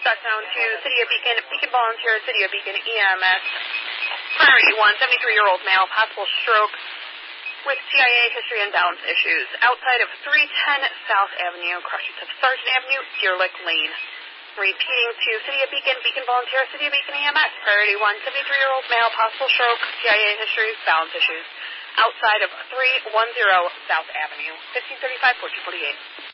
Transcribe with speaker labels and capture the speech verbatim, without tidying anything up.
Speaker 1: back down to City of Beacon, Beacon Volunteer, City of Beacon E M S. Priority one, seventy-three-year-old male, possible stroke with T I A history and balance issues. Outside of three ten South Avenue, crossing of Sargent Avenue, Deer Lick Lane. Repeating to City of Beacon, Beacon Volunteer, City of Beacon E M S. Priority one, seventy-three-year-old male, possible stroke, T I A history, balance issues. Outside of three ten South Avenue, fifteen thirty-five, fourteen forty-eight.